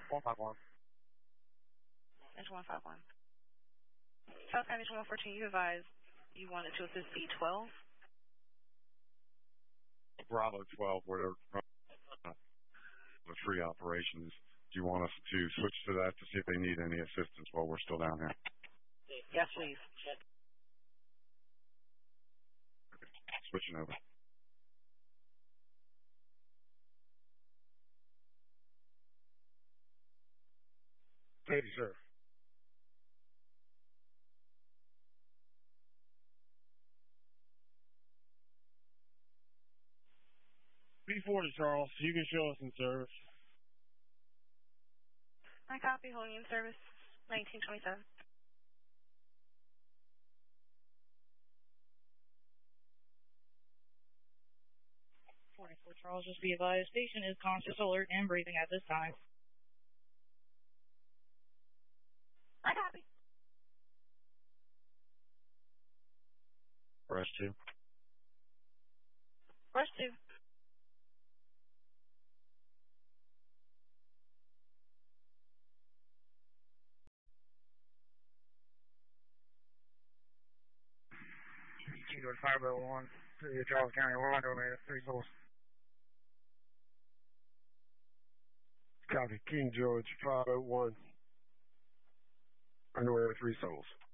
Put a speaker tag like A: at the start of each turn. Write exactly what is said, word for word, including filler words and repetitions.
A: one five one.
B: Engine one five one. South County Engine one fourteen, you advised you wanted to assist B twelve.
A: Bravo twelve, where uh, the free operations. Do you want us to switch to that to see if they need any assistance while we're still down here?
B: Yes, please.
A: Okay. Switching over.
C: Thank you, sir. B forty, Charles. You can show us in service.
B: I copy, holding in service, nineteen twenty-seven.
D: forty-four, Charles, just be advised, station is conscious, alert, and breathing at this time.
B: I copy.
A: Rush two.
B: Rush two.
C: Kilo five oh one, Charles County, Orlando, man, three souls. Copy, King George, five oh one. Underway with three souls.